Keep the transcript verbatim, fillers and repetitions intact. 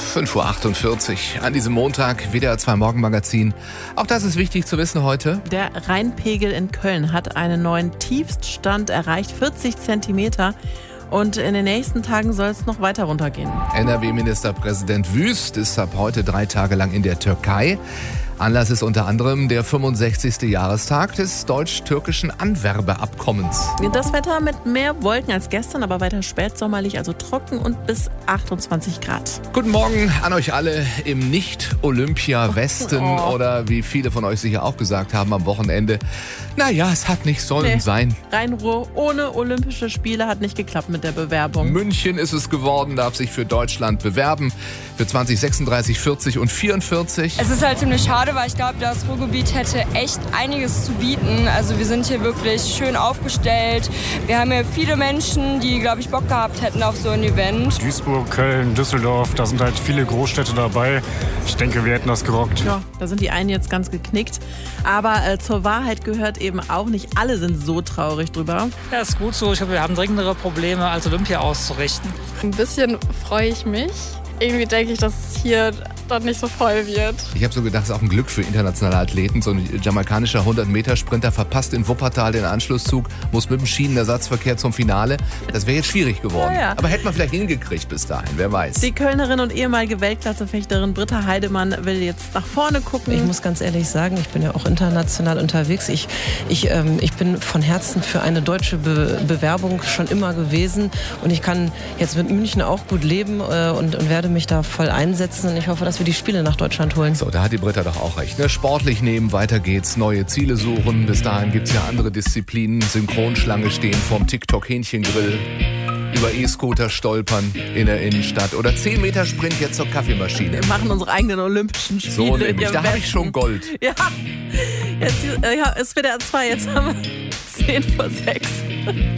fünf Uhr achtundvierzig an diesem Montag, W D R zwei Morgenmagazin. Auch das ist wichtig zu wissen heute. Der Rheinpegel in Köln hat einen neuen Tiefststand erreicht, vierzig Zentimeter. Und in den nächsten Tagen soll es noch weiter runtergehen. N R W-Ministerpräsident Wüst ist ab heute drei Tage lang in der Türkei. Anlass ist unter anderem der fünfundsechzigste Jahrestag des deutsch-türkischen Anwerbeabkommens. Das Wetter mit mehr Wolken als gestern, aber weiter spätsommerlich, also trocken und bis achtundzwanzig Grad. Guten Morgen an euch alle im Nicht-Olympia-Westen Oh. oder wie viele von euch sicher auch gesagt haben am Wochenende. Naja, es hat nicht sollen Nee. sein. Rhein-Ruhr ohne Olympische Spiele hat nicht geklappt mit der Bewerbung. München ist es geworden, darf sich für Deutschland bewerben. Für zwanzig sechsunddreißig, vierzig und vierundvierzig. Es ist halt ziemlich schade, weil ich glaube, das Ruhrgebiet hätte echt einiges zu bieten. Also wir sind hier wirklich schön aufgestellt. Wir haben hier viele Menschen, die, glaube ich, Bock gehabt hätten auf so ein Event. Duisburg, Köln, Düsseldorf, da sind halt viele Großstädte dabei. Ich denke, wir hätten das gerockt. Ja, da sind die einen jetzt ganz geknickt. Aber äh, zur Wahrheit gehört eben auch, nicht alle sind so traurig drüber. Ja, ist gut so. Ich glaube, wir haben dringendere Probleme, als Olympia auszurichten. Ein bisschen freue ich mich. Irgendwie denke ich, dass es hier dann nicht so voll wird. Ich habe so gedacht, es ist auch ein Glück für internationale Athleten. So ein jamaikanischer hundert-Meter-Sprinter verpasst in Wuppertal den Anschlusszug, muss mit dem Schienenersatzverkehr zum Finale. Das wäre jetzt schwierig geworden. Ja, ja. Aber hätte man vielleicht hingekriegt bis dahin, wer weiß. Die Kölnerin und ehemalige Weltklassefechterin Britta Heidemann will jetzt nach vorne gucken. Ich muss ganz ehrlich sagen, ich bin ja auch international unterwegs. Ich, ich, ähm, ich bin von Herzen für eine deutsche Be- Bewerbung schon immer gewesen. Und ich kann jetzt mit München auch gut leben äh, und, und werde mich da voll einsetzen. Und ich hoffe, dass wir die Spiele nach Deutschland holen. So, da hat die Britta doch auch recht. Ne? Sportlich nehmen, weiter geht's, neue Ziele suchen. Bis dahin gibt's ja andere Disziplinen. Synchronschlange stehen vorm TikTok-Hähnchengrill. Über E-Scooter stolpern in der Innenstadt. Oder zehn Meter Sprint jetzt zur Kaffeemaschine. Wir machen unsere eigenen Olympischen Spiele. So nämlich, hier im da habe ich Westen. schon Gold. Ja, jetzt äh, ja, ist W D R zwei, jetzt haben wir zehn vor sechs.